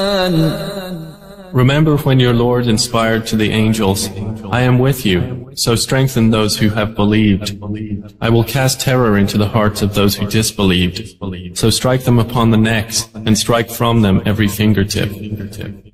Remember when your Lord inspired to the angels, I am with you, so strengthen those who have believed. I will cast terror into the hearts of those who disbelieved, so strike them upon the necks, and strike from them every fingertip.